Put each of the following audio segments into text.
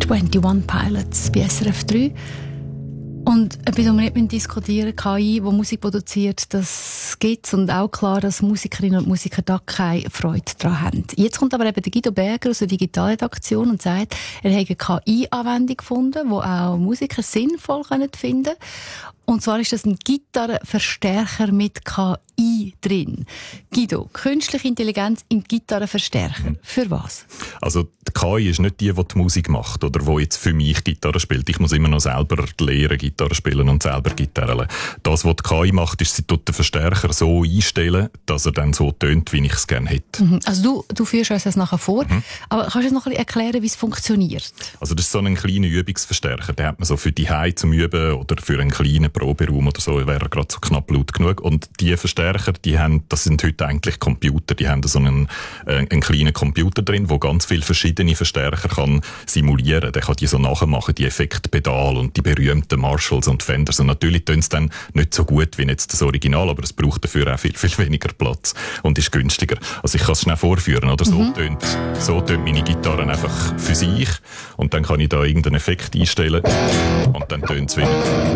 21 Pilots bei SRF 3. Und etwas, was wir nicht diskutieren müssen, KI, die Musik produziert, das gibt es. Und auch klar, dass Musikerinnen und Musiker da keine Freude daran haben. Jetzt kommt aber eben der Guido Berger aus der Digitalredaktion und sagt, er habe eine KI-Anwendung gefunden, die auch Musiker sinnvoll finden können. Und zwar ist das ein Gitarrenverstärker mit KI drin. Guido, künstliche Intelligenz im Gitarrenverstärker. Für was? Also die KI ist nicht die Musik macht oder die jetzt für mich Gitarre spielt. Ich muss immer noch selber lernen, Gitarre spielen und selber Gitarre. Das, was die KI macht, ist, sie tut den Verstärker so einstellen, dass er dann so tönt, wie ich es gerne hätte. Also du führst uns das nachher vor. Aber kannst du uns noch ein bisschen erklären, wie es funktioniert? Also das ist so ein kleiner Übungsverstärker. Den hat man so für die Heim zum Üben oder für einen kleinen Proberaum oder so, wäre er gerade so knapp laut genug. Und die Verstärker, das sind heute eigentlich Computer. Die haben so einen kleinen Computer drin, wo ganz viele verschiedene Verstärker kann simulieren. Der kann die so nachmachen, die Effektpedale und die berühmten Marshalls und Fenders. Und natürlich tun es dann nicht so gut wie jetzt das Original, aber es braucht dafür auch viel, viel weniger Platz und ist günstiger. Also ich kann es schnell vorführen, oder? So tönt meine Gitarre einfach für sich und dann kann ich da irgendeinen Effekt einstellen und dann tönt es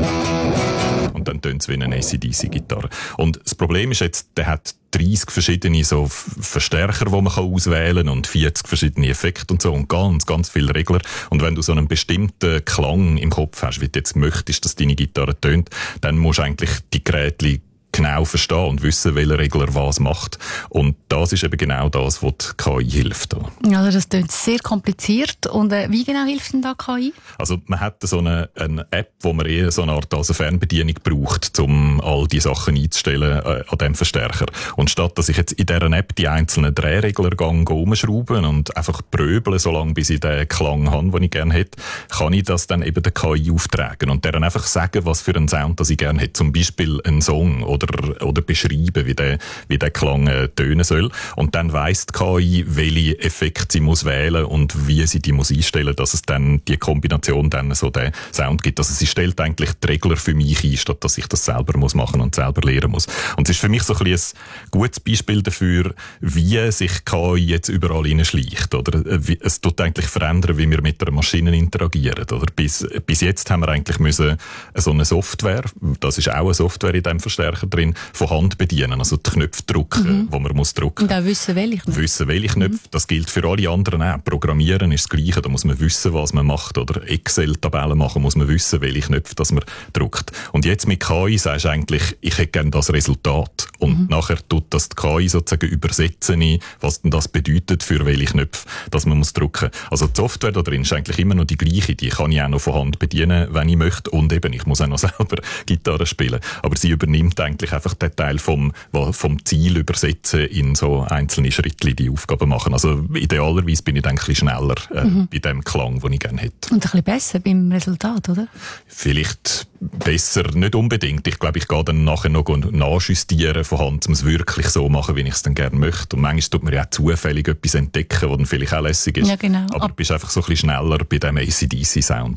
wie eine AC/DC-Gitarre. Und das Problem ist jetzt, der hat 30 verschiedene so Verstärker, die man auswählen kann und 40 verschiedene Effekte und so und ganz, ganz viele Regler. Und wenn du so einen bestimmten Klang im Kopf hast, wie du jetzt möchtest, dass deine Gitarre tönt, dann musst du eigentlich die Geräte genau verstehen und wissen, welcher Regler was macht. Und das ist eben genau das, was die KI hilft. Also das klingt sehr kompliziert. Und wie genau hilft denn da KI? Also man hat so eine App, wo man eher so eine Art als eine Fernbedienung braucht, um all die Sachen einzustellen an diesem Verstärker. Und statt dass ich jetzt in dieser App die einzelnen Drehregler umschrauben und einfach pröbeln, solange bis ich den Klang habe, den ich gerne hätte, kann ich das dann eben der KI auftragen und der dann einfach sagen, was für einen Sound das ich gerne hätte. Zum Beispiel einen Song oder beschreiben, wie der Klang tönen soll. Und dann weiss die KI, welche Effekte sie muss wählen und wie sie die muss einstellen, dass es dann die Kombination dann so den Sound gibt. Also sie stellt eigentlich die Regler für mich ein, statt dass ich das selber muss machen und selber lernen muss. Und es ist für mich so ein bisschen ein gutes Beispiel dafür, wie sich KI jetzt überall hineinschleicht. Oder es tut eigentlich verändern, wie wir mit der Maschine interagieren. Oder bis jetzt haben wir eigentlich müssen so eine Software, das ist auch eine Software in diesem Verstärker drin, von Hand bedienen, also die Knöpfe drücken, wo man muss drücken. Und auch wissen, welche Knöpfe. Das gilt für alle anderen auch. Programmieren ist das Gleiche, da muss man wissen, was man macht. Oder Excel-Tabellen machen, muss man wissen, welche Knöpfe das man drückt. Und jetzt mit KI sagst du eigentlich, ich hätte gerne das Resultat. Und nachher tut das die KI sozusagen übersetzen, was denn das bedeutet, für welche Knöpfe dass man muss drücken. Also die Software da drin ist eigentlich immer noch die gleiche. Die kann ich auch noch von Hand bedienen, wenn ich möchte. Und eben, ich muss auch noch selber Gitarre spielen. Aber sie übernimmt eigentlich einfach den Teil vom Ziel übersetzen in so einzelne Schritte, die Aufgaben machen. Also idealerweise bin ich dann ein bisschen schneller bei dem Klang, den ich gerne hätte. Und ein bisschen besser beim Resultat, oder? Vielleicht besser, nicht unbedingt. Ich glaube, ich gehe dann nachher noch nachjustieren von Hand, um es wirklich so machen, wie ich es dann gerne möchte. Und manchmal tut man ja auch zufällig etwas entdecken, was dann vielleicht auch lässig ist. Ja, genau. Aber du bist einfach so ein bisschen schneller bei dem AC/DC-Sound,